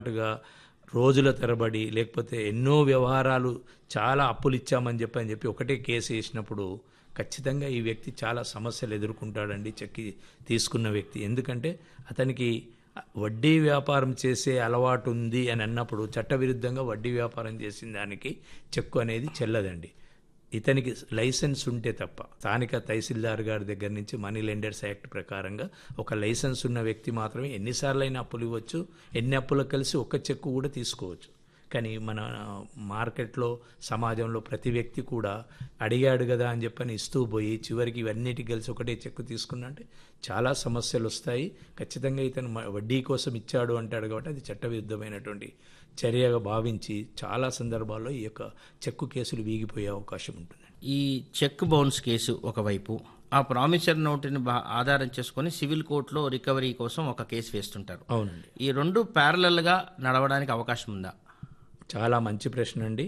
గా రోజుల తరబడి లేకపోతే ఎన్నో వ్యవహారాలు చాలా అప్పులు ఇచ్చామని చెప్పి ఒకటే కేసు వేసినప్పుడు ఖచ్చితంగా ఈ వ్యక్తి చాలా సమస్యలు ఎదుర్కొంటాడండి. చెక్కి తీసుకున్న వ్యక్తి ఎందుకంటే అతనికి వడ్డీ వ్యాపారం చేసే అలవాటు ఉంది అని అన్నప్పుడు చట్టవిరుద్ధంగా వడ్డీ వ్యాపారం చేసిన దానికి చెక్కు అనేది చెల్లదండి. ఇతనికి లైసెన్స్ ఉంటే తప్ప స్థానిక తహసీల్దార్ గారి దగ్గర నుంచి మనీ లెండర్స్ యాక్ట్ ప్రకారంగా ఒక లైసెన్స్ ఉన్న వ్యక్తి మాత్రమే ఎన్నిసార్లైనా అప్పులు ఇవ్వచ్చు, ఎన్ని అప్పులకు కలిసి ఒక చెక్కు కూడా తీసుకోవచ్చు. కానీ మన మార్కెట్లో సమాజంలో ప్రతి వ్యక్తి కూడా అడిగాడు కదా అని చెప్పని ఇస్తూ పోయి చివరికి ఇవన్నిటికి కలిసి ఒకటే చెక్కు తీసుకున్నంటే చాలా సమస్యలు వస్తాయి. ఖచ్చితంగా ఇతను వడ్డీ కోసం ఇచ్చాడు అంటాడు కాబట్టి అది చట్టవిరుద్ధమైనటువంటి చర్యగా భావించి చాలా సందర్భాల్లో ఈ యొక్క చెక్కు కేసులు వీగిపోయే అవకాశం ఉంటుంది. ఈ చెక్ బౌన్స్ కేసు ఒకవైపు, ఆ ప్రామిసరీ నోటుని ఆధారం చేసుకొని సివిల్ కోర్టులో రికవరీ కోసం ఒక కేసు వేస్తుంటారు. అవునండి. ఈ రెండు ప్యారలల్గా నడవడానికి అవకాశం ఉందా? చాలా మంచి ప్రశ్న అండి.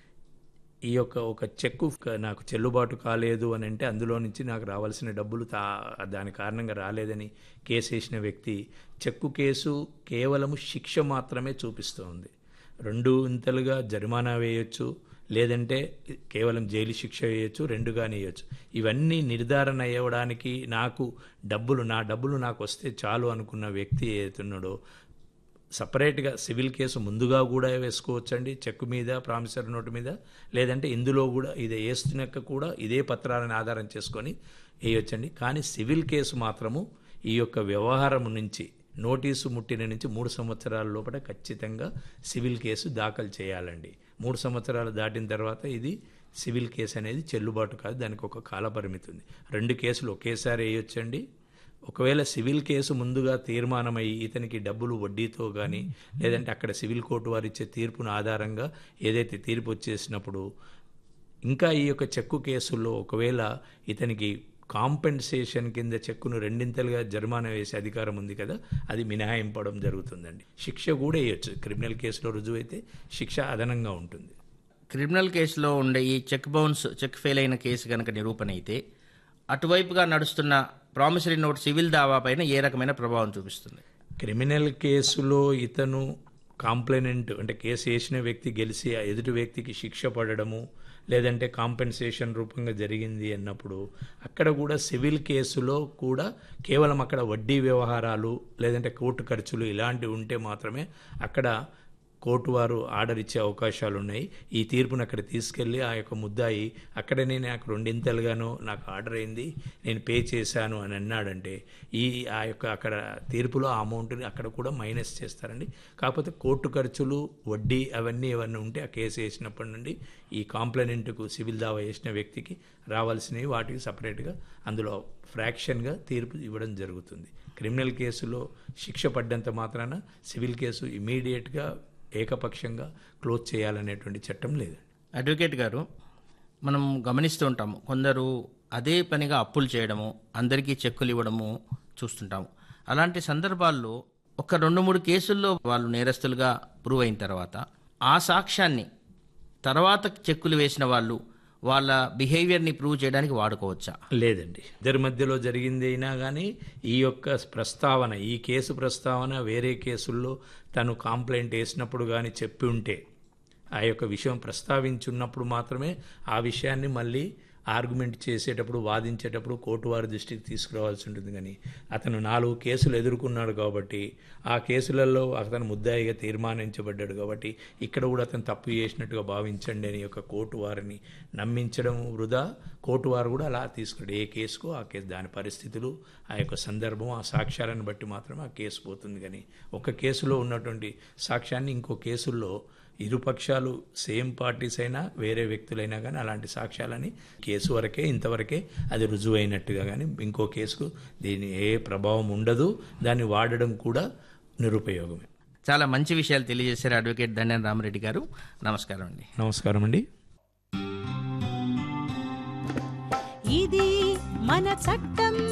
ఈ యొక్క ఒక చెక్కు నాకు చెల్లుబాటు కాలేదు అని అంటే అందులో నుంచి నాకు రావాల్సిన డబ్బులు దాని కారణంగా రాలేదని కేసు వేసిన వ్యక్తి చెక్కు కేసు కేవలము శిక్ష మాత్రమే చూపిస్తుంది. 2 ఇంతలుగా జరిమానా వేయొచ్చు, లేదంటే కేవలం జైలు శిక్ష వేయచ్చు, 2గానే వేయచ్చు. ఇవన్నీ నిర్ధారణ అయ్యడానికి నా డబ్బులు నాకు వస్తే చాలు అనుకున్న వ్యక్తి ఏతున్నాడో సపరేట్గా సివిల్ కేసు ముందుగా కూడా వేసుకోవచ్చండి, చెక్కు మీద, ప్రామిసరీ నోటు మీద. లేదంటే ఇందులో కూడా ఇది వేస్తున్నాక కూడా ఇదే పత్రాలను ఆధారం చేసుకొని వేయొచ్చండి. కానీ సివిల్ కేసు మాత్రము ఈ యొక్క వ్యవహారం నుంచి నోటీసు ముట్టిన నుంచి 3 సంవత్సరాల లోపల ఖచ్చితంగా సివిల్ కేసు దాఖలు చేయాలండి. 3 సంవత్సరాలు దాటిన తర్వాత ఇది సివిల్ కేసు అనేది చెల్లుబాటు కాదు, దానికి ఒక కాలపరిమితి ఉంది. 2 కేసులు ఒకేసారి వేయొచ్చండి. ఒకవేళ సివిల్ కేసు ముందుగా తీర్మానమై ఇతనికి డబ్బులు వడ్డీతో కానీ లేదంటే అక్కడ సివిల్ కోర్టు వారు ఇచ్చే తీర్పును ఆధారంగా ఏదైతే తీర్పు వచ్చేసినప్పుడు ఇంకా ఈ యొక్క చెక్కు కేసుల్లో ఒకవేళ ఇతనికి కాంపెన్సేషన్ కింద చెక్కును 2 జరిమానా వేసే అధికారం ఉంది కదా, అది మినహాయింపడం జరుగుతుందండి. శిక్ష కూడా వేయచ్చు. క్రిమినల్ కేసులో రుజువు అయితే శిక్ష అదనంగా ఉంటుంది. క్రిమినల్ కేసులో ఉండే ఈ చెక్ బౌన్స్, చెక్ ఫెయిల్ అయిన కేసు కనుక నిరూపణ అయితే అటువైపుగా నడుస్తున్న ప్రామిసరీ నోట్ సివిల్ దావా పైన ఏ రకమైన ప్రభావం చూపిస్తుంది? క్రిమినల్ కేసులో ఇతను కాంప్లైనెంట్ అంటే కేసు వేసిన వ్యక్తి గెలిచి ఆ ఎదుటి వ్యక్తికి శిక్ష పడడము లేదంటే కాంపెన్సేషన్ రూపంగా జరిగింది అన్నప్పుడు అక్కడ కూడా సివిల్ కేసులో కూడా కేవలం అక్కడ వడ్డీ వ్యవహారాలు లేదంటే కోర్టు ఖర్చులు ఇలాంటివి ఉంటే మాత్రమే అక్కడ కోర్టు వారు ఆర్డర్ ఇచ్చే అవకాశాలు ఉన్నాయి. ఈ తీర్పును అక్కడ తీసుకెళ్ళి ఆ యొక్క ముద్దాయి అక్కడనే నాకు 2 నాకు ఆర్డర్ అయింది, నేను పే చేశాను అని అన్నాడంటే ఆ యొక్క అక్కడ తీర్పులో ఆ అమౌంట్ని అక్కడ కూడా మైనస్ చేస్తారండి. కాకపోతే కోర్టు ఖర్చులు, వడ్డీ అవన్నీ ఉంటే ఆ కేసు వేసినప్పటి నుండి ఈ కాంప్లైనెంట్కు సివిల్ దావా వేసిన వ్యక్తికి రావాల్సినవి వాటికి సపరేట్గా అందులో ఫ్రాక్షన్గా తీర్పు ఇవ్వడం జరుగుతుంది. క్రిమినల్ కేసులో శిక్ష పడ్డంత మాత్రాన సివిల్ కేసు ఇమీడియట్గా ఏకపక్షంగా క్లోజ్ చేయాలనేటువంటి చట్టం లేదండి. అడ్వకేట్ గారు, మనం గమనిస్తూ ఉంటాము, కొందరు అదే పనిగా అప్పులు చేయడము, అందరికీ చెక్కులు ఇవ్వడము చూస్తుంటాము. అలాంటి సందర్భాల్లో ఒక 2-3 కేసుల్లో వాళ్ళు నేరస్తులుగా ప్రూవ్ అయిన తర్వాత ఆ సాక్ష్యాన్ని తర్వాత చెక్కులు వేసిన వాళ్ళు వాళ్ళ బిహేవియర్ని ప్రూవ్ చేయడానికి వాడుకోవచ్చా? లేదండి. ఇద్దరి మధ్యలో జరిగింది అయినా కానీ ఈ యొక్క ప్రస్తావన, ఈ కేసు ప్రస్తావన వేరే కేసుల్లో తను కాంప్లైంట్ వేసినప్పుడు కానీ చెప్పి ఉంటే ఆ యొక్క విషయం ప్రస్తావించున్నప్పుడు మాత్రమే ఆ విషయాన్ని మళ్ళీ ఆర్గ్యుమెంట్ చేసేటప్పుడు, వాదించేటప్పుడు కోర్టు వారి దృష్టికి తీసుకురావాల్సి ఉంటుంది. కానీ అతను 4 కేసులు ఎదుర్కొన్నాడు కాబట్టి ఆ కేసులలో అతను ముద్దాయిగా తీర్మానించబడ్డాడు కాబట్టి ఇక్కడ కూడా అతను తప్పు చేసినట్టుగా భావించండి అని యొక్క కోర్టు వారిని నమ్మించడం వృధా. కోర్టు వారు కూడా అలా తీసుకున్నాడు. ఏ కేసుకు ఆ కేసు దాని పరిస్థితులు, ఆ యొక్క సందర్భం, ఆ సాక్ష్యాలను బట్టి మాత్రమే ఆ కేసు పోతుంది. కానీ ఒక కేసులో ఉన్నటువంటి సాక్ష్యాన్ని ఇంకో కేసుల్లో ఇరుపక్షాలు సేమ్ పార్టీస్ అయినా వేరే వ్యక్తులైనా కానీ అలాంటి సాక్ష్యాలని కేసు వరకే ఇంతవరకే అది రుజువు అయినట్టుగా, కానీ ఇంకో కేసుకు దీని ఏ ప్రభావం ఉండదు. దాన్ని వాడడం కూడా నిరుపయోగమే. చాలా మంచి విషయాలు తెలియజేశారు అడ్వకేట్ దండెన రామరెడ్డి గారు. నమస్కారం అండి. నమస్కారం అండి. ఇది మన చట్టం.